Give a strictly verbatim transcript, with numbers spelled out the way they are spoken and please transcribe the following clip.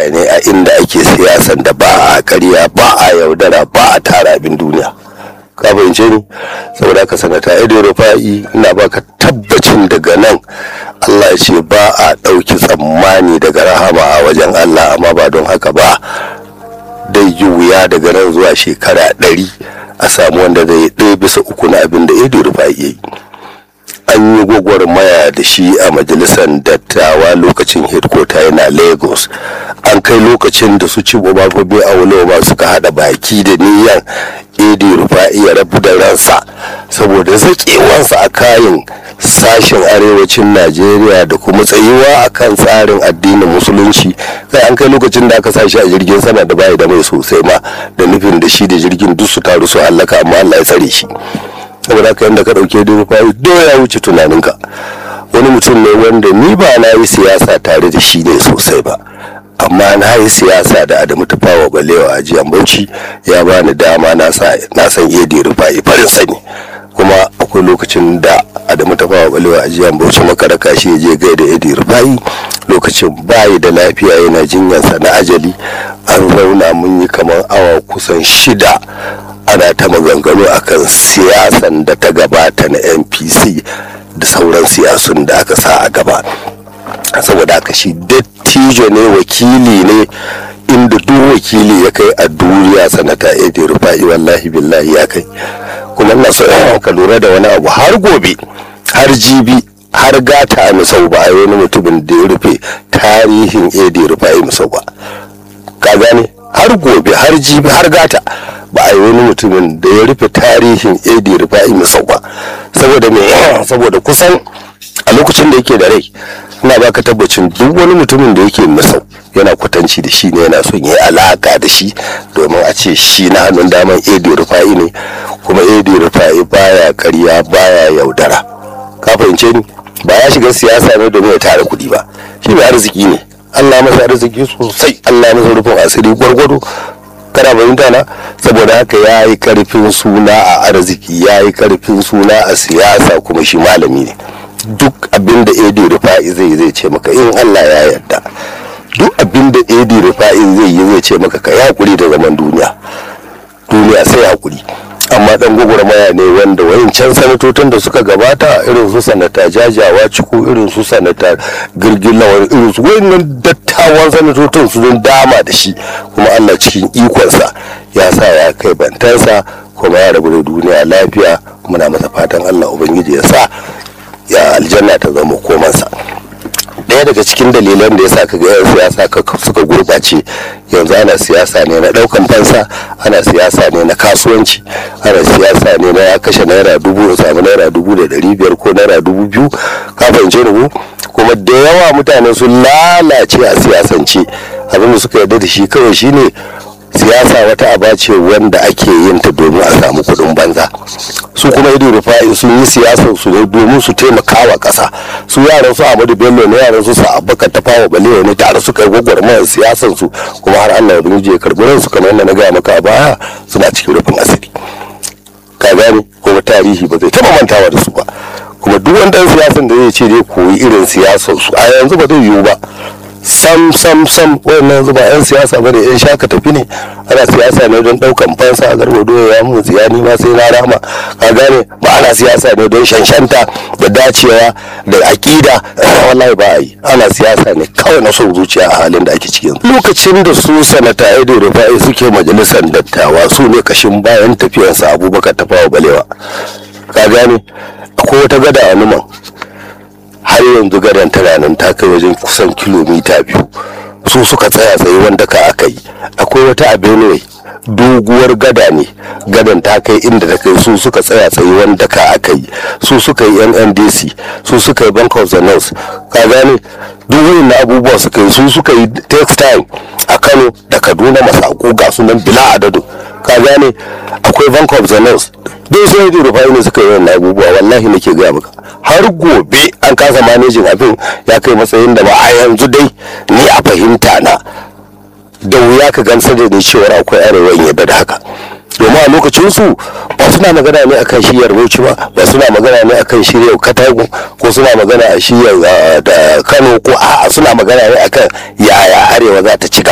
ne a inda ake siyasan da ba a ƙarya, ba a yaudara, ba a tara abin duniya. Ka fahimce ni? Saboda ka sanata Edo Rufa'i ina baka tabbacin daga nan Allah ce ba a ɗauki tsammani daga rahama a wajen Allah, amma ba don haka ba dai yi wuya daga nan zuwa shekara ɗari a samu wanda zai ɗaya bisa uku na abin da Edo Rufa'i ya yi. An yi gwagwarmaya da shi a majalisar dattawa lokacin headquarter yana Lagos. An kai lokacin da su ci Obafobe Awolowo suka hada baki da niyan Edo Rufa'i ya rabu da ransa saboda zakewansa a kayan sashen arewacin Najeriya da kuma tsayuwa akan tsarin addinin musulunci. Kai an kai lokacin da aka sashi a jirgin sama da bai da mai sosai ma, da nufin da shi da jirgin duk su taru su hallaka, amma Allah ya tsare shi. Saboda haka yadda ka ɗauke Edo Rufa'i do ya wuce tunaninka. Wani mutum ne wanda ni ba na yi siyasa tare da shi ne sosai ba, amma na yi siyasa da Adamu Tafawa Balewa a jiyan Bauchi. Ya bani dama na san Edo Rufa'i farin sani, kuma akwai lokacin da Adamu Tafawa Balewa a jiyan Bauchi makaraka shi ya je gaida Edo Rufa'i lokacin bayi da lafiya, yana jinyarsa na ajali. An zauna mun yi kamar awa kusan shida ana ta maganganu akan siyasan da ta gabata na N P C da sauran siyasun da aka sa a gaba. Saboda haka shi dattijo ne, wakili ne, inda duk wakili ya kai a duniya sanata Edo Rufa'i wallahi billahi ya kai. Kuma ina so ka lura da wani abu, har gobe har jibi har gata a Misau ba a yi wani mutumin da ya rufe tarihin Edo Rufa'i Misau ba. Ka gane? Har gobe har jibi har gata ba a yi wani mutumin da ya rufe tarihin Edo Rufa'i Misau ba. Saboda me? Saboda kusan a lokacin da yake da rai ina baka tabbacin duk wani mutumin da yake Misau yana kwatanci da shi ne, yana son yi alaka da shi domin a ce shi na hannun daman Edo Rufa'i ne. Kuma Edo Rufa'i baya ƙarya, baya yaudara. Ka fahimce ni? Ba ya shiga siyasa ne domin ya tara kuɗi ba, shi mai arziki ne. Allah masa arziki sosai, Allah masa rufin asiri gwargwado. Kana fahimta na? Saboda haka ya yi karfin suna a arziki, ya yi karfin suna a siyasa, kuma shi malami ne. Duk abin da Edo Rufa'i zai zai ce maka in Allah ya yarda. Duk abin da Edo Rufa'i zai yi zai ce maka ka yi hakuri da zaman duniya. Duniya sai hakuri. Amma dan gwagwarmaya ne wanda wayancan sanatotin da suka gabata, irin su sanata Jajawa Ciku, irin su sanata Girgilawa, irin su wayannan dattawan sanatotin su don dama da shi, kuma Allah cikin ikonsa ya sa ya kai bantansa kuma ya rabu da duniya lafiya. Muna masa fatan Allah ubangiji ya sa ya aljanna ta zama komansa. Daya daga cikin dalilan da ya sa kaga yan siyasa suka gurbace yanzu, ana siyasa ne na daukan fansa, ana siyasa ne na kasuwanci, ana siyasa ne na ya kashe naira dubu ya samu naira dubu da dari biyar ko naira dubu biyu. Ka fahimce ni? Kuma da yawa mutane sun lalace a siyasance. Abin da suka yarda da shi kawai shine siyasa wata aba ce wanda ake yin ta domin a samu kuɗin banza. Su kuma Edo Rufa'i sun yi siyasar su ne domin su taimaka wa ƙasa. Su yaran su Ahmadu Bello ne, yaran su Abubakar Tafawa Balewa ne, tare suka yi gwagwarmayar siyasar su, kuma har Allah ya binje karɓi ransu kamar yadda na gaya maka a baya, suna cikin rufin asiri. Ka gane? Kuma tarihi ba zai taɓa mantawa da su ba. Kuma duk wanda siyasan da zai ce zai koyi irin siyasar su a yanzu ba zai yiwu ba. sam sam sam wannan zuba yan siyasa bane, yan shaka tafi ne. Ana siyasa ne don daukan fansa, a garba doya ya mun tsiyani ma sai na rama. Ka gane? Ba ana siyasa ne don shanshanta da dacewa da akida, wallahi ba yi. Ana siyasa ne kawai na son zuciya a halin da ake cikin lokacin da su sanata Edo Rufa'i suke majalisar dattawa, su ne kashin bayan tafiyarsa Abubakar Tafawa Balewa. Ka gane? Akwai wata gada a Numan, har yanzu gadan tana nan ta kai wajen kusan kilomita biyu. Su suka tsaya tsaye wanda ka aka yi. Akwai wata a Benue, doguwar gada ne, gadan ta kai inda ta kai, su suka tsaya tsaye wanda ka aka yi. Su suka yi N N D C, su suka yi Bank of the North. Ka gane? Duk wani abubuwa suka yi. Su suka yi textile a Kano da Kaduna, Masako, ga sunan bila adadu. Ka gane? Akwai Bank of the North. Dai sai Edo Rufa'i ne suka yi wannan abubuwa, wallahi nake gaya maka. Har gobe an kasa manejin abin, ya kai matsayin da ba a yanzu dai ni a fahimta na da wuya ka gamsar da ni cewa akwai arewa in yadda da haka. Domin a lokacin su ba suna magana ne akan shiyar Bauchi ba, ba suna magana ne akan shiyar Katago, ko suna magana a shiyar da Kano, ko a'a suna magana ne akan yaya arewa za ta ci gaba.